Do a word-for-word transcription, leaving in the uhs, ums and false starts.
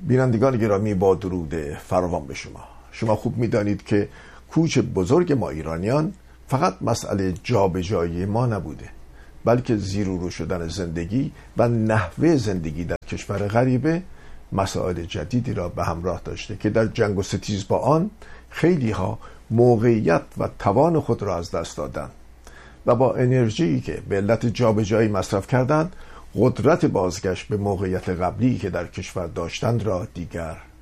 بینندگان گرامی، با درود فراوان به شما. شما خوب می‌دانید که کوچ بزرگ ما ایرانیان فقط مسئله جابجایی ما نبوده، بلکه زیر و رو شدن زندگی و نحوه زندگی در کشور غریبه مسائل جدیدی را به همراه داشته که در جنگ و ستیز با آن خیلی ها موقعیت و توان خود را از دست دادند و با انرژی که به علت جابجایی مصرف کردند قدرت بازگشت به موقعیت قبلی که در کشور داشتند را دیگر